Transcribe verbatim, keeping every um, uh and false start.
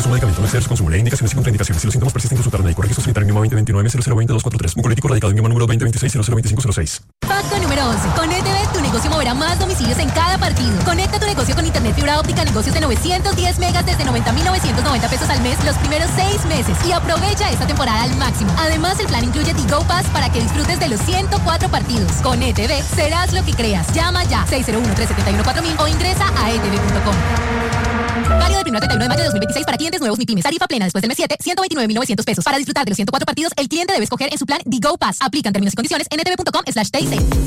uso de medicamento no exceder su consumo. Leer indicaciones y contraindicaciones. Si los síntomas persisten, consultar al médico. Registro sanitario en veinte veintinueve cero cero veinte dos cuatro tres. Oncolítico radicado en número veinte veintiséis cero cero veinticinco cero seis. Pacto número once. Con E T V, tu negocio moverá más domicilios en cada partido. Conecta tu negocio con internet fibra óptica, negocios de novecientos diez megas desde noventa mil novecientos noventa pesos al mes los primeros seis meses. Y aprovecha esta temporada al máximo. Además, el plan incluye Tigo Pass para que disfrutes de los ciento cuatro partidos. Con E T V, serás lo que creas. Llama ya seis cero uno tres siete uno cuatro mil o ingresa a e t v punto com. Válido del primero al treinta y uno de mayo de dos mil veintiséis para clientes nuevos MIPYMES. Tarifa plena después del mes siete, ciento veintinueve mil novecientos pesos. Para disfrutar de los ciento cuatro partidos, el cliente debe escoger en su plan Tigo Pass. Aplican términos y condiciones en e t v punto com slash t i c.